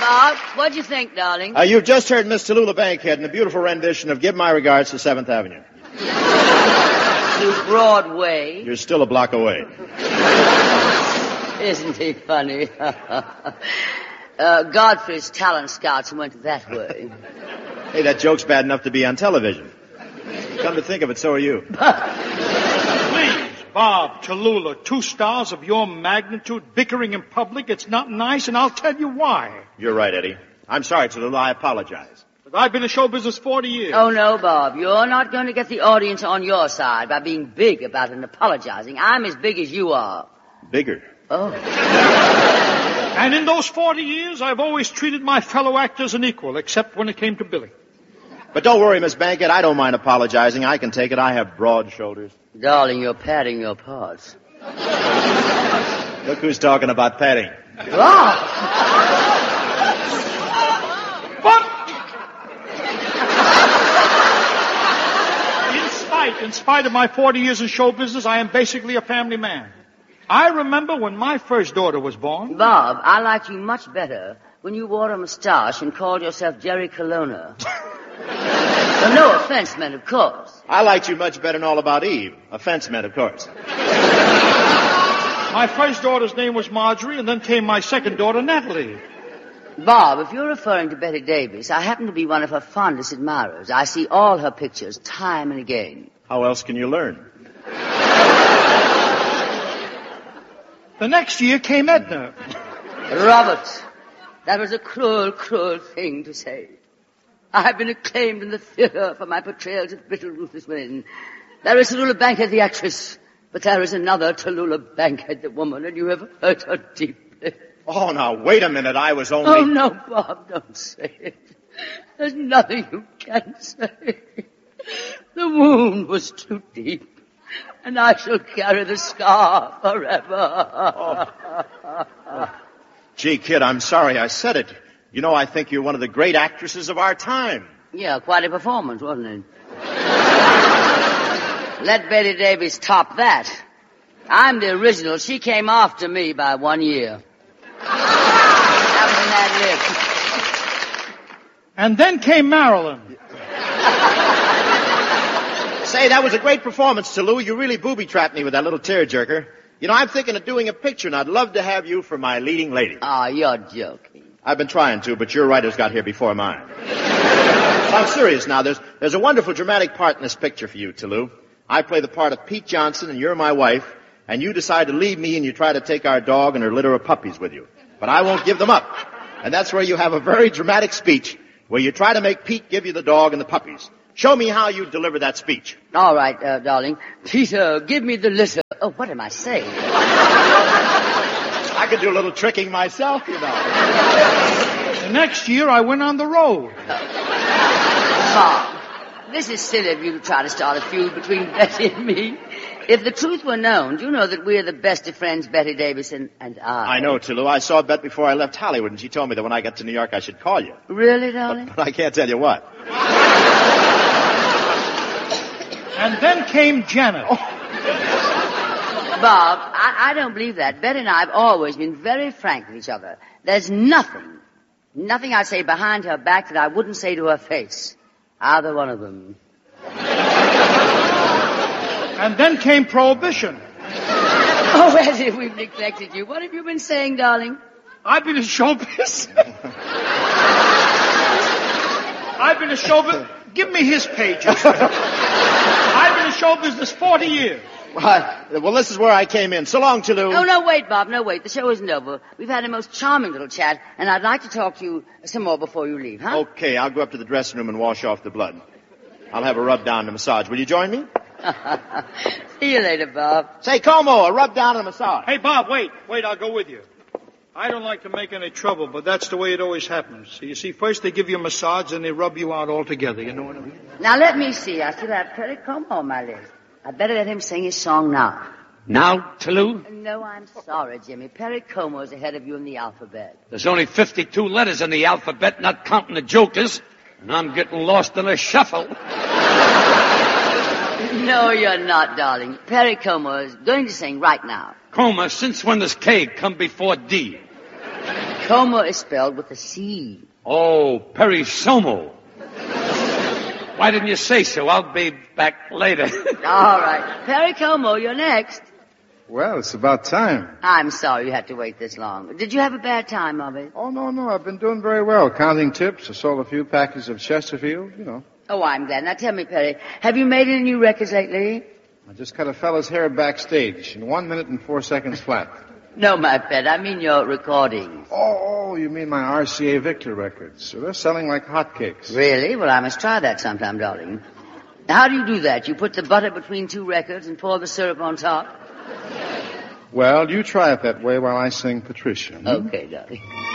Bob, what'd you think, darling? You've just heard Miss Tallulah Bankhead in a beautiful rendition of Give My Regards to 7th Avenue. To Broadway. You're still a block away. Isn't he funny? Godfrey's talent scouts went that way. Hey, that joke's bad enough to be on television. Come to think of it, so are you. Please, Bob, Tallulah, 2 stars of your magnitude bickering in public. It's not nice, and I'll tell you why. You're right, Eddie. I'm sorry, Tallulah. I apologize. But I've been in show business 40 years. Oh, no, Bob. You're not going to get the audience on your side by being big about it and apologizing. I'm as big as you are. Bigger. Oh. And in those 40 years, I've always treated my fellow actors an equal, except when it came to Billy. But don't worry, Miss Bankhead. I don't mind apologizing. I can take it. I have broad shoulders. Darling, you're padding your parts. Look who's talking about padding. But in spite of my 40 years in show business, I am basically a family man. I remember when my first daughter was born. Bob, I liked you much better when you wore a mustache and called yourself Jerry Colonna. Well, no offense meant, of course. I liked you much better than All About Eve. Offense meant, of course. My first daughter's name was Marjorie, and then came my second daughter, Natalie. Bob, if you're referring to Betty Davis, I happen to be one of her fondest admirers. I see all her pictures time and again. How else can you learn? The next year came Edna. Robert, that was a cruel, cruel thing to say. I have been acclaimed in the theater for my portrayals of bitter, ruthless women. There is Tallulah Bankhead, the actress, but there is another Tallulah Bankhead, the woman, and you have hurt her deeply. Oh, now, wait a minute. I was only... Oh, no, Bob, don't say it. There's nothing you can say. The wound was too deep, and I shall carry the scar forever. Gee, kid, I'm sorry I said it. You know, I think you're one of the great actresses of our time. Yeah, quite a performance, wasn't it? Let Betty Davis top that. I'm the original. She came after me by 1 year. That was an ad lib. And then came Marilyn. Say, that was a great performance, Tallulah. You really booby-trapped me with that little tearjerker. You know, I'm thinking of doing a picture, and I'd love to have you for my leading lady. Oh, you're joking. I've been trying to, but your writers got here before mine. So I'm serious now. There's a wonderful dramatic part in this picture for you, Tallulah. I play the part of Pete Johnson, and you're my wife, and you decide to leave me, and you try to take our dog and her litter of puppies with you. But I won't give them up. And that's where you have a very dramatic speech, where you try to make Pete give you the dog and the puppies. Show me how you deliver that speech. All right, darling. Peter, give me the litter. Oh, what am I saying? I could do a little tricking myself, you know. The next year, I went on the road. Bob, this is silly of you to try to start a feud between Betty and me. If the truth were known, do you know that we're the best of friends, Betty Davis and I? I know, Tallulah. I saw Bet before I left Hollywood, and she told me that when I got to New York, I should call you. Really, darling? But I can't tell you what. And then came Janet. Bob, I don't believe that. Betty and I have always been very frank with each other. There's nothing I say behind her back that I wouldn't say to her face. Either one of them. And then came Prohibition. Oh, as if we've neglected you. What have you been saying, darling? I've been in show business. I've been in show business. Give me his pages. I've been in show business 40 years. Well, this is where I came in. So long, Tallulah. Oh, no, wait, Bob. No, wait. The show isn't over. We've had a most charming little chat, and I'd like to talk to you some more before you leave, huh? Okay, I'll go up to the dressing room and wash off the blood. I'll have a rub down and a massage. Will you join me? See you later, Bob. Say, Como, a rub down and a massage. Hey, Bob, wait, I'll go with you. I don't like to make any trouble, but that's the way it always happens. So you see, first they give you a massage, and they rub you out altogether, you know what I mean? Now, let me see. I still have Perry Como on my list. I'd better let him sing his song now. Now, Tallulah? No, I'm sorry, Jimmy. Perry Como is ahead of you in the alphabet. There's only 52 letters in the alphabet, not counting the jokers, and I'm getting lost in a shuffle. No, you're not, darling. Perry Como is going to sing right now. Coma, since when does K come before D? Como is spelled with a C. Oh, Perisomo. Why didn't you say so? I'll be back later. All right. Perry Como, you're next. Well, it's about time. I'm sorry you had to wait this long. Did you have a bad time, Bobby? Oh, no. I've been doing very well. Counting tips. I sold a few packages of Chesterfield, you know. Oh, I'm glad. Now tell me, Perry, have you made any new records lately? I just cut a fella's hair backstage in 1 minute and 4 seconds flat. No, my pet, I mean your recordings. Oh, you mean my RCA Victor records. So they're selling like hotcakes. Really? Well, I must try that sometime, darling. Now, how do you do that? You put the butter between two records and pour the syrup on top? Well, you try it that way while I sing Patricia. Okay, darling.